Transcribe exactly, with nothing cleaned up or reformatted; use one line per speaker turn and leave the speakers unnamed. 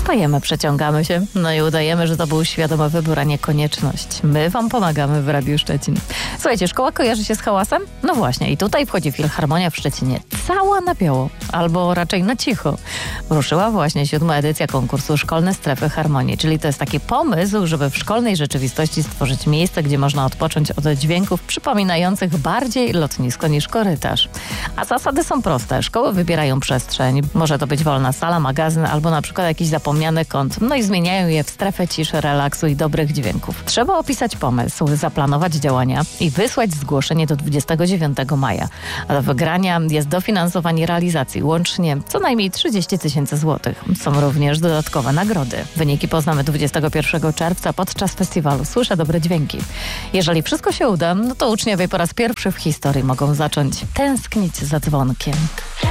Wstajemy, przeciągamy się, no i udajemy, że to był świadomy wybór, a nie konieczność. My wam pomagamy w Radiu Szczecin. Słuchajcie, szkoła kojarzy się z hałasem? No właśnie, i tutaj wchodzi Filharmonia w Szczecinie. Cała na biało, albo raczej na cicho. Ruszyła właśnie siódma edycja konkursu Szkolne Strefy Harmonii, czyli to jest taki pomysł, żeby w szkolnej rzeczywistości stworzyć miejsce, gdzie można odpocząć od dźwięków przypominających bardziej lotnisko niż korytarz. A zasady są proste. Szkoły wybierają przestrzeń. Może to być wolna sala, magazyn albo na przykład jakiś zapomniany kąt. No i zmieniają je w strefę ciszy, relaksu i dobrych dźwięków. Trzeba opisać pomysł, zaplanować działania i wysłać zgłoszenie do dwudziestego dziewiątego maja. A do wygrania jest dofinansowanie realizacji łącznie co najmniej trzydzieści tysięcy złotych. Są również dodatkowe nagrody. Wyniki poznamy dwudziestego pierwszego czerwca podczas festiwalu Słyszę Dobre Dźwięki. Jeżeli wszystko się uda, no to uczniowie po raz pierwszy w historii mogą zacząć tęsknić za dzwonkiem.